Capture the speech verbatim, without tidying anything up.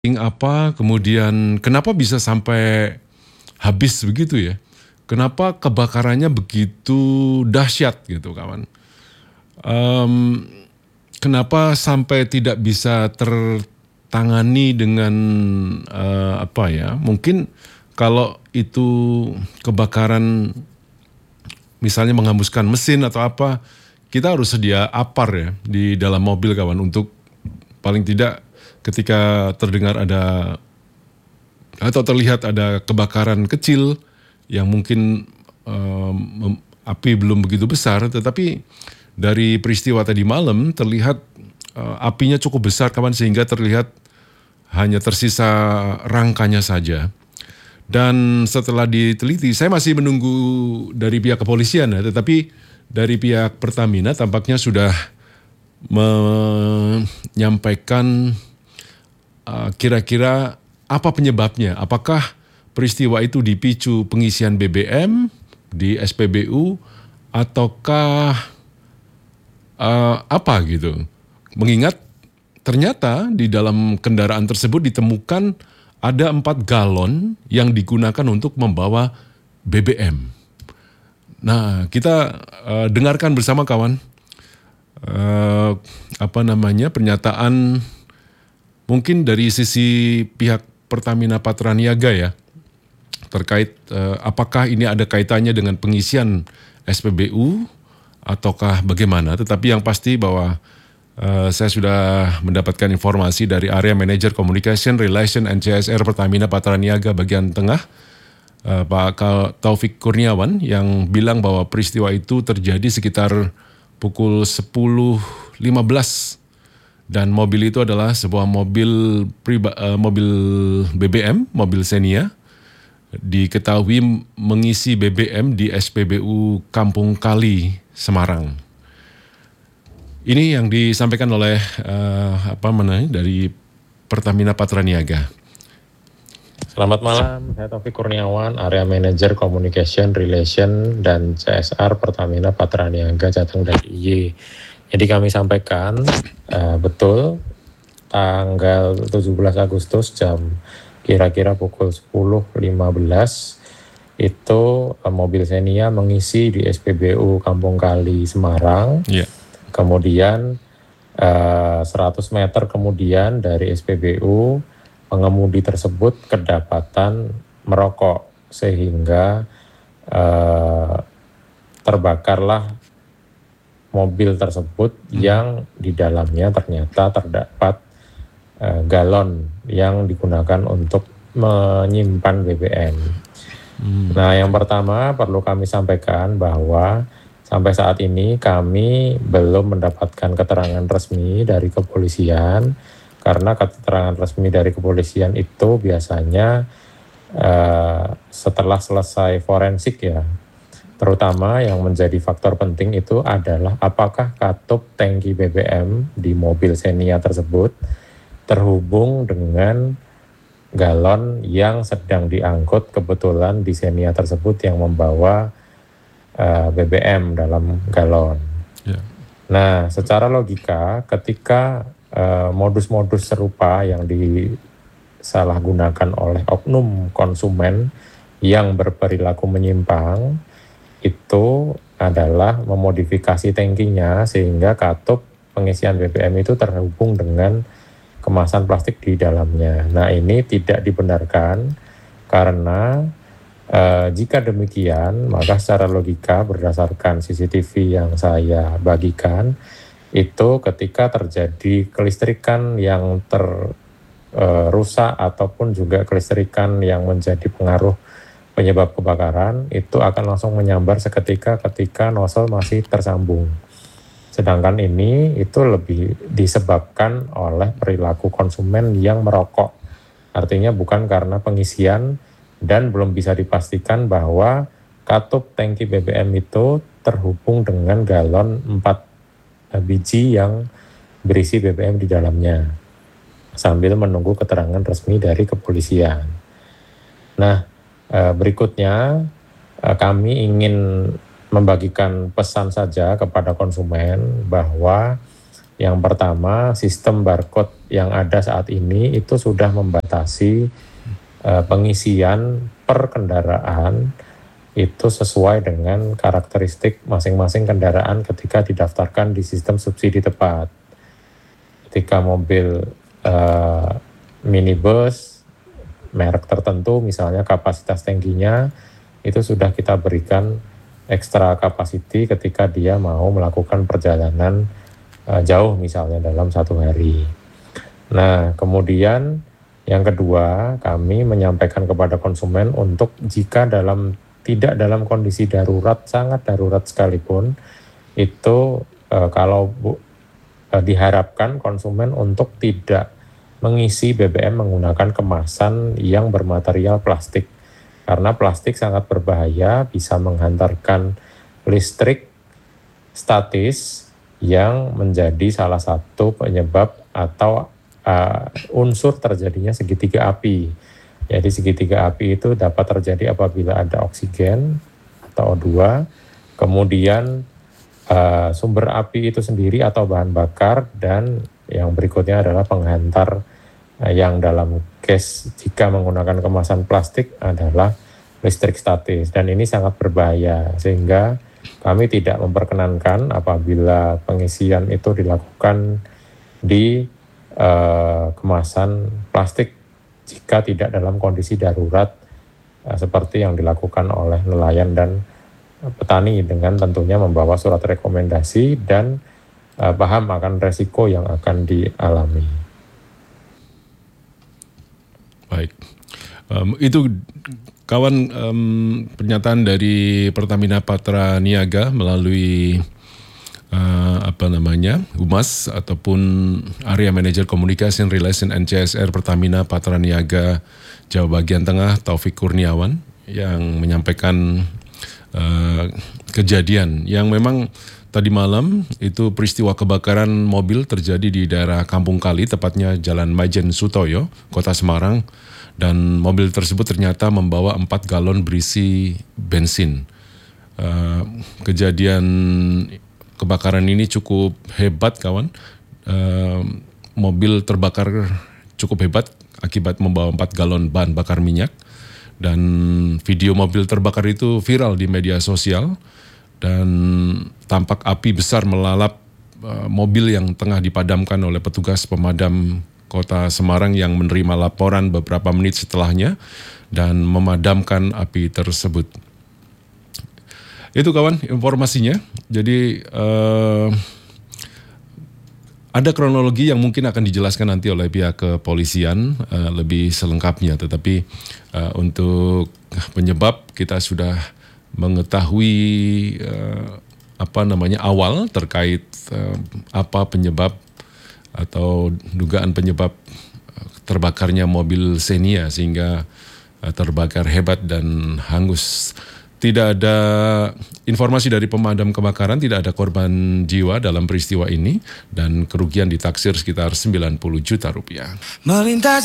apa, kemudian kenapa bisa sampai habis begitu ya? Kenapa kebakarannya begitu dahsyat gitu kawan? Um, kenapa sampai tidak bisa tertangani dengan uh, apa ya? Mungkin kalau itu kebakaran misalnya menghanguskan mesin atau apa, kita harus sedia apar ya di dalam mobil kawan untuk paling tidak ketika terdengar ada atau terlihat ada kebakaran kecil yang mungkin um, api belum begitu besar, tetapi dari peristiwa tadi malam terlihat uh, apinya cukup besar kawan sehingga terlihat hanya tersisa rangkanya saja. Dan setelah diteliti, saya masih menunggu dari pihak kepolisian ya, tetapi dari pihak Pertamina tampaknya sudah menyampaikan uh, kira-kira apa penyebabnya. Apakah peristiwa itu dipicu pengisian B B M di S P B U ataukah uh, apa gitu. Mengingat ternyata di dalam kendaraan tersebut ditemukan ada empat galon yang digunakan untuk membawa B B M. Nah, kita uh, dengarkan bersama kawan uh, apa namanya pernyataan mungkin dari sisi pihak Pertamina Patraniaga ya terkait uh, apakah ini ada kaitannya dengan pengisian S P B U ataukah bagaimana. Tetapi yang pasti bahwa Uh, saya sudah mendapatkan informasi dari Area Manager Communication Relation and C S R Pertamina Patraniaga bagian tengah, uh, Pak Taufik Kurniawan, yang bilang bahwa peristiwa itu terjadi sekitar pukul sepuluh lima belas dan mobil itu adalah sebuah mobil priba, uh, mobil B B M, mobil Xenia, diketahui mengisi B B M di S P B U Kampung Kali, Semarang. Ini yang disampaikan oleh uh, apa namanya dari Pertamina Patraniaga. Selamat malam, saya Taufik Kurniawan, Area Manager Communication Relation dan C S R Pertamina Patraniaga Jateng dan D I Y. Jadi kami sampaikan uh, betul tanggal tujuh belas Agustus jam kira-kira pukul sepuluh lima belas itu uh, mobil Xenia mengisi di S P B U Kampung Kali, Semarang. Yeah. Kemudian uh, seratus meter kemudian dari S P B U, pengemudi tersebut kedapatan merokok sehingga uh, terbakarlah mobil tersebut hmm. yang di dalamnya ternyata terdapat uh, galon yang digunakan untuk menyimpan B B M. Hmm. Nah, yang pertama perlu kami sampaikan bahwa sampai saat ini kami belum mendapatkan keterangan resmi dari kepolisian, karena keterangan resmi dari kepolisian itu biasanya uh, setelah selesai forensik ya. Terutama yang menjadi faktor penting itu adalah apakah katup tangki B B M di mobil Xenia tersebut terhubung dengan galon yang sedang diangkut kebetulan di Xenia tersebut yang membawa Uh, B B M dalam galon. Yeah. Nah, secara logika, ketika uh, modus-modus serupa yang disalahgunakan oleh oknum konsumen yang berperilaku menyimpang, itu adalah memodifikasi tangkinya sehingga katup pengisian B B M itu terhubung dengan kemasan plastik di dalamnya. Nah, ini tidak dibenarkan karena Uh, jika demikian, maka secara logika berdasarkan C C T V yang saya bagikan, itu ketika terjadi kelistrikan yang terrusak uh, ataupun juga kelistrikan yang menjadi pengaruh penyebab kebakaran, itu akan langsung menyambar seketika ketika nozzle masih tersambung. Sedangkan ini itu lebih disebabkan oleh perilaku konsumen yang merokok. Artinya bukan karena pengisian, dan belum bisa dipastikan bahwa katup tangki B B M itu terhubung dengan galon empat biji yang berisi B B M di dalamnya, sambil menunggu keterangan resmi dari kepolisian. Nah, berikutnya kami ingin membagikan pesan saja kepada konsumen bahwa yang pertama, sistem barcode yang ada saat ini itu sudah membatasi uh, pengisian per kendaraan itu sesuai dengan karakteristik masing-masing kendaraan ketika didaftarkan di sistem subsidi tepat. Ketika mobil uh, minibus merek tertentu, misalnya kapasitas tangkinya itu sudah kita berikan ekstra capacity ketika dia mau melakukan perjalanan uh, jauh misalnya dalam satu hari. Nah, kemudian yang kedua, kami menyampaikan kepada konsumen untuk jika dalam tidak dalam kondisi darurat, sangat darurat sekalipun, itu uh, kalau bu, uh, diharapkan konsumen untuk tidak mengisi B B M menggunakan kemasan yang bermaterial plastik. Karena plastik sangat berbahaya, bisa menghantarkan listrik statis yang menjadi salah satu penyebab atau uh, unsur terjadinya segitiga api. Jadi segitiga api itu dapat terjadi apabila ada oksigen atau O dua, kemudian uh, sumber api itu sendiri atau bahan bakar, dan yang berikutnya adalah penghantar uh, yang dalam case jika menggunakan kemasan plastik adalah listrik statis, dan ini sangat berbahaya sehingga kami tidak memperkenankan apabila pengisian itu dilakukan di uh, kemasan plastik jika tidak dalam kondisi darurat uh, seperti yang dilakukan oleh nelayan dan uh, petani dengan tentunya membawa surat rekomendasi dan uh, paham akan resiko yang akan dialami. Baik, um, itu kawan um, pernyataan dari Pertamina Patra Niaga melalui uh, apa namanya Humas ataupun Area Manager Communication Relation and C S R Pertamina Patra Niaga Jawa Bagian Tengah, Taufik Kurniawan, yang menyampaikan uh, kejadian yang memang tadi malam itu peristiwa kebakaran mobil terjadi di daerah Kampung Kali, tepatnya Jalan Majen Sutoyo, Kota Semarang. Dan mobil tersebut ternyata membawa empat galon berisi bensin. Uh, kejadian kebakaran ini cukup hebat, kawan. Uh, mobil terbakar cukup hebat akibat membawa empat galon bahan bakar minyak. Dan video mobil terbakar itu viral di media sosial. Dan tampak api besar melalap uh, mobil yang tengah dipadamkan oleh petugas pemadam Kota Semarang yang menerima laporan beberapa menit setelahnya dan memadamkan api tersebut. Itu kawan informasinya. Jadi uh, ada kronologi yang mungkin akan dijelaskan nanti oleh pihak kepolisian uh, lebih selengkapnya. Tetapi uh, untuk penyebab kita sudah mengetahui uh, apa namanya awal terkait uh, apa penyebab atau dugaan penyebab terbakarnya mobil Xenia sehingga terbakar hebat dan hangus. Tidak ada informasi dari pemadam kebakaran, tidak ada korban jiwa dalam peristiwa ini dan kerugian ditaksir sekitar sembilan puluh juta rupiah. Melintas